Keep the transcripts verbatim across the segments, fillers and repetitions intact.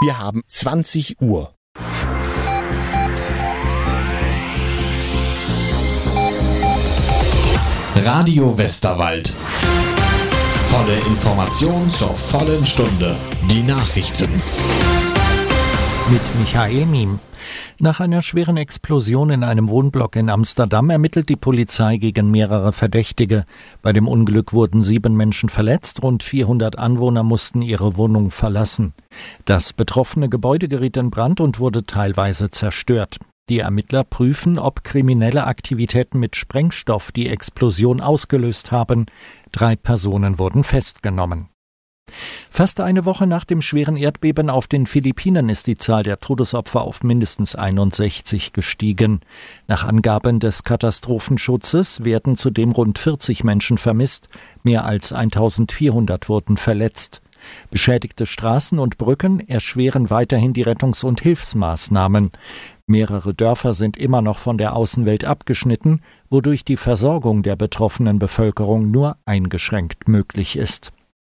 Wir haben zwanzig Uhr. Radio Westerwald. Volle Information zur vollen Stunde. Die Nachrichten. Mit Michael Miem. Nach einer schweren Explosion in einem Wohnblock in Amsterdam ermittelt die Polizei gegen mehrere Verdächtige. Bei dem Unglück wurden sieben Menschen verletzt, rund vierhundert Anwohner mussten ihre Wohnung verlassen. Das betroffene Gebäude geriet in Brand und wurde teilweise zerstört. Die Ermittler prüfen, ob kriminelle Aktivitäten mit Sprengstoff die Explosion ausgelöst haben. Drei Personen wurden festgenommen. Fast eine Woche nach dem schweren Erdbeben auf den Philippinen ist die Zahl der Todesopfer auf mindestens einundsechzig gestiegen. Nach Angaben des Katastrophenschutzes werden zudem rund vierzig Menschen vermisst, mehr als eintausendvierhundert wurden verletzt. Beschädigte Straßen und Brücken erschweren weiterhin die Rettungs- und Hilfsmaßnahmen. Mehrere Dörfer sind immer noch von der Außenwelt abgeschnitten, wodurch die Versorgung der betroffenen Bevölkerung nur eingeschränkt möglich ist.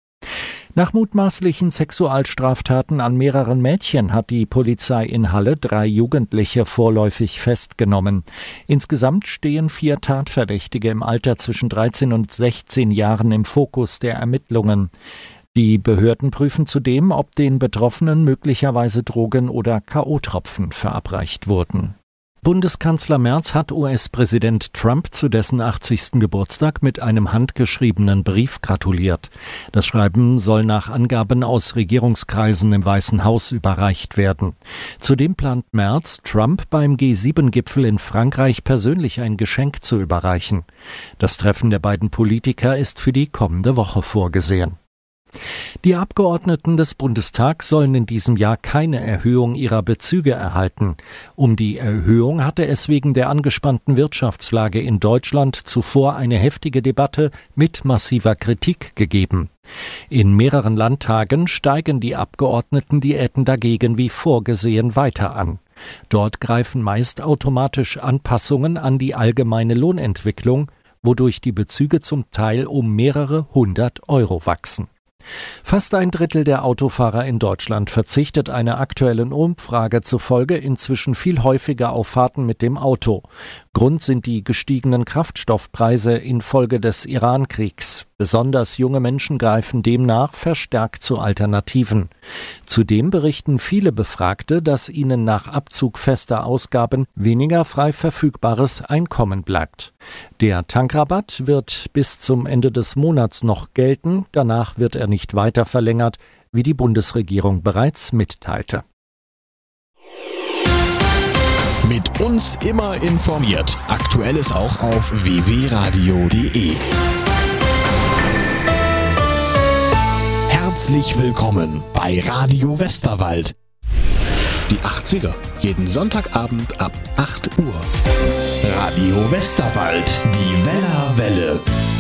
Nach mutmaßlichen Sexualstraftaten an mehreren Mädchen hat die Polizei in Halle drei Jugendliche vorläufig festgenommen. Insgesamt stehen vier Tatverdächtige im Alter zwischen dreizehn und sechzehn Jahren im Fokus der Ermittlungen. Die Behörden prüfen zudem, ob den Betroffenen möglicherweise Drogen oder K O-Tropfen verabreicht wurden. Bundeskanzler Merz hat U S-Präsident Trump zu dessen achtzigsten Geburtstag mit einem handgeschriebenen Brief gratuliert. Das Schreiben soll nach Angaben aus Regierungskreisen im Weißen Haus überreicht werden. Zudem plant Merz, Trump beim G sieben Gipfel in Frankreich persönlich ein Geschenk zu überreichen. Das Treffen der beiden Politiker ist für die kommende Woche vorgesehen. Die Abgeordneten des Bundestags sollen in diesem Jahr keine Erhöhung ihrer Bezüge erhalten. Um die Erhöhung hatte es wegen der angespannten Wirtschaftslage in Deutschland zuvor eine heftige Debatte mit massiver Kritik gegeben. In mehreren Landtagen steigen die Abgeordnetendiäten dagegen wie vorgesehen weiter an. Dort greifen meist automatisch Anpassungen an die allgemeine Lohnentwicklung, wodurch die Bezüge zum Teil um mehrere hundert Euro wachsen. Fast ein Drittel der Autofahrer in Deutschland verzichtet einer aktuellen Umfrage zufolge inzwischen viel häufiger auf Fahrten mit dem Auto. Grund sind die gestiegenen Kraftstoffpreise infolge des Iran-Kriegs. Besonders junge Menschen greifen demnach verstärkt zu Alternativen. Zudem berichten viele Befragte, dass ihnen nach Abzug fester Ausgaben weniger frei verfügbares Einkommen bleibt. Der Tankrabatt wird bis zum Ende des Monats noch gelten, danach wird er nicht weiter verlängert, wie die Bundesregierung bereits mitteilte. Mit uns immer informiert. Aktuelles auch auf w w radio punkt d e. Herzlich willkommen bei Radio Westerwald. Die achtziger, jeden Sonntagabend ab acht Uhr. Radio Westerwald, die Weller Welle.